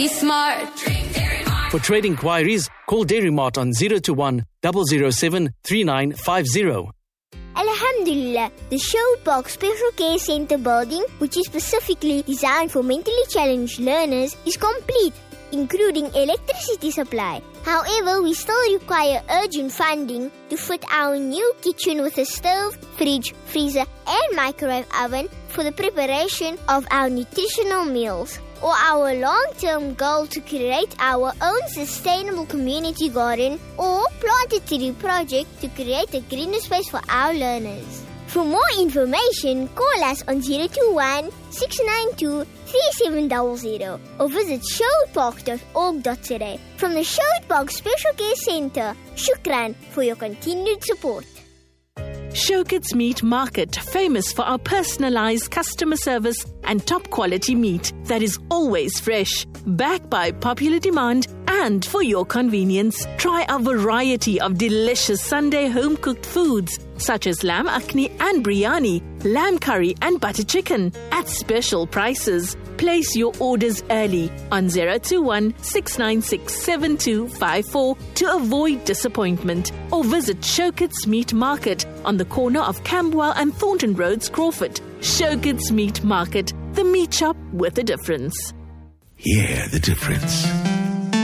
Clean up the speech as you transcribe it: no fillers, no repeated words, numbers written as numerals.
Be smart. For trade inquiries, call Dairy Mart on 021 007 3950. Alhamdulillah, the Sherwood Park Special Care Centre building, which is specifically designed for mentally challenged learners, is complete, including electricity supply. However, we still require urgent funding to fit our new kitchen with a stove, fridge, freezer and microwave oven for the preparation of our nutritional meals, or our long-term goal to create our own sustainable community garden or plant a tree project to create a greener space for our learners. For more information, call us on 021 692 3700 or visit sherwoodpark.org.za. From the Sherwood Park Special Care Centre, shukran for your continued support. Showkits Meat Market, famous for our personalized customer service and top quality meat that is always fresh, backed by popular demand and for your convenience. Try a variety of delicious Sunday home-cooked foods such as lamb akhni and biryani, lamb curry and butter chicken at special prices. Place your orders early on 021 696 7254 to avoid disappointment, or visit Showkits Meat Market on the corner of Camberwell and Thornton Roads, Crawford. Showkits Meat Market, the meat shop with a difference. Hear the difference.